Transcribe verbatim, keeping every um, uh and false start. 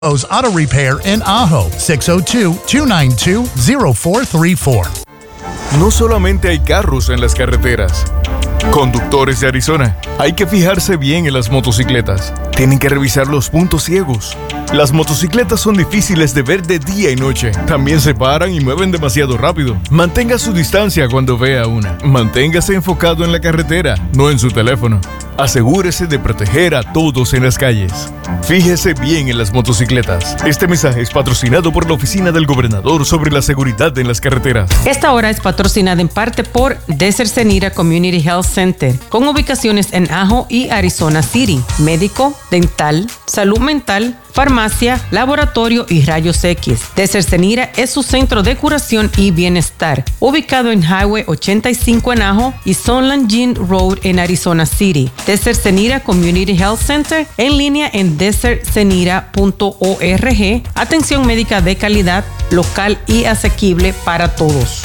Auto Repair in Ajo, six oh two, two nine two, oh four three four. No solamente hay carros en las carreteras. Conductores de Arizona, hay que fijarse bien en las motocicletas. Tienen que revisar los puntos ciegos. Las motocicletas son difíciles de ver de día y noche. También se paran y mueven demasiado rápido. Mantenga su distancia cuando vea una. Manténgase enfocado en la carretera, no en su teléfono. Asegúrese de proteger a todos en las calles. Fíjese bien en las motocicletas. Este mensaje es patrocinado por la Oficina del Gobernador sobre la Seguridad en las Carreteras. Esta hora es patrocinada en parte por Desert Senira Community Health Center, con ubicaciones en Ajo y Arizona City. Médico, dental, salud mental, farmacia, laboratorio y rayos X. Desert Senira es su centro de curación y bienestar, ubicado en Highway ochenta y cinco en Ajo y Sunland Jean Road en Arizona City. Desert Senira Community Health Center, en línea en desert senira punto org. Atención médica de calidad, local y asequible para todos.